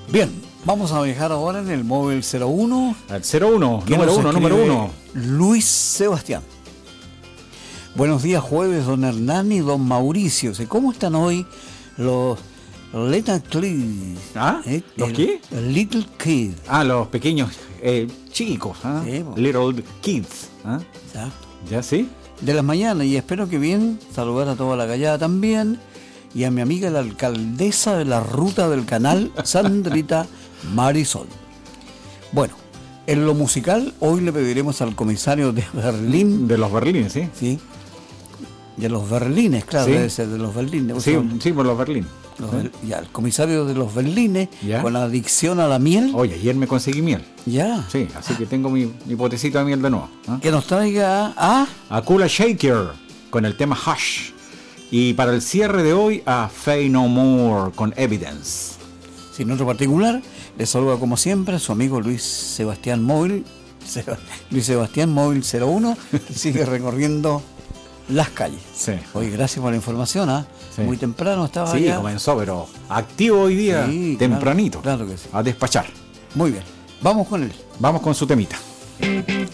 Bien, vamos a viajar ahora en el móvil 01. Al 01, que número nos 1, número escribe 1. Luis Sebastián. Buenos días, jueves, don Hernán y don Mauricio. ¿Cómo están hoy los Little Kids? ¿Ah? ¿Los qué? Little Kids. Ah, los pequeños chicos, ¿ah? Sí, po. Little Kids, ¿ah? Exacto. ¿Ya sí? De las mañanas, y espero que bien, saludar a toda la gallada también, y a mi amiga la alcaldesa de la ruta del canal, Sandrita Marisol. Bueno, en lo musical, hoy le pediremos al comisario de Berlín, De los berlines, ¿sí? ¿sí? De los berlines, claro, Sí. debe ser de los berlines. Sí, sí, por los berlines. Ya, el comisario de los berlines, Ya. con la adicción a la miel, Oye, ayer me conseguí miel. ya, Sí, así que tengo mi potecito de miel de nuevo. ¿Ah? que nos traiga a... Akula Shaker con el tema Hush. Y para el cierre de hoy, a Faye No More con Evidence. Sin otro particular, le saluda como siempre su amigo Luis Sebastián Móvil, Luis Sebastián Móvil 01, y sigue recorriendo las calles. Sí. Oye, gracias por la información, ¿ah? Sí. Muy temprano estaba Sí, allá. comenzó, pero activo hoy día, Sí, tempranito. claro que sí. A despachar. Muy bien, vamos con él. Vamos con su temita.